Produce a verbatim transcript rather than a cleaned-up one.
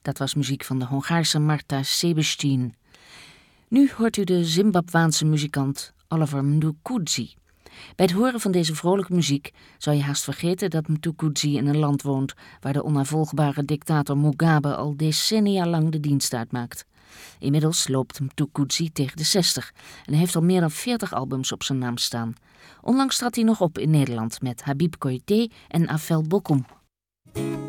Dat was muziek van de Hongaarse Marta Sebestyén. Nu hoort u de Zimbabwaanse muzikant Oliver Mtukudzi. Bij het horen van deze vrolijke muziek zou je haast vergeten dat Mtukudzi in een land woont waar de onnavolgbare dictator Mugabe al decennia lang de dienst uitmaakt. Inmiddels loopt Mtukudzi tegen de zestig en hij heeft al meer dan veertig albums op zijn naam staan. Onlangs trad hij nog op in Nederland met Habib Koité en Afel Bokoum.